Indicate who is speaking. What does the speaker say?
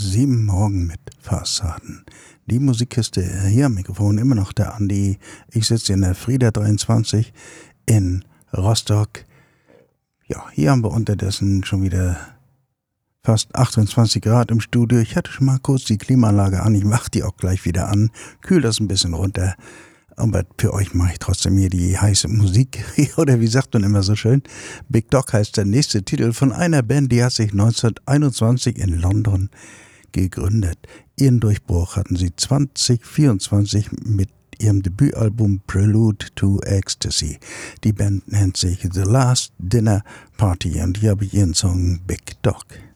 Speaker 1: 7 Morgen mit Fassaden. Die Musikkiste hier am Mikrofon, immer noch der Andi. Ich sitze in der Frieda 23 in Rostock. Ja, hier haben wir unterdessen schon wieder fast 28 Grad im Studio. Ich hatte schon mal kurz die Klimaanlage an. Ich mache die auch gleich wieder an. Kühl das ein bisschen runter. Aber für euch mache ich trotzdem hier die heiße Musik. Oder wie sagt man immer so schön? Big Dog heißt der nächste Titel von einer Band, die hat sich 1921 in London gegründet. Ihren Durchbruch hatten sie 2024 mit ihrem Debütalbum Prelude to Ecstasy. Die Band nennt sich The Last Dinner Party und hier habe ich ihren Song Big Dog.